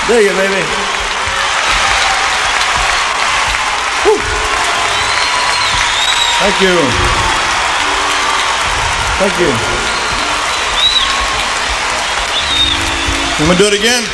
There you go, baby. Woo. Thank you. Thank you. I'm gonna do it again.